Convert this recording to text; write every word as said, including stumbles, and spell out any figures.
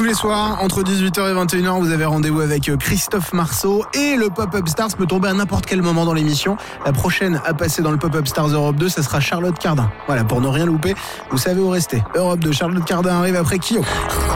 Tous les soirs, entre dix-huit heures et vingt et une heures, vous avez rendez-vous avec Christophe Marceau et le Pop-Up Stars peut tomber à n'importe quel moment dans l'émission. La prochaine à passer dans le Pop-Up Stars Europe deux, ça sera Charlotte Cardin. Voilà, pour ne rien louper, vous savez où rester. Europe deux, Charlotte Cardin arrive après Kyo.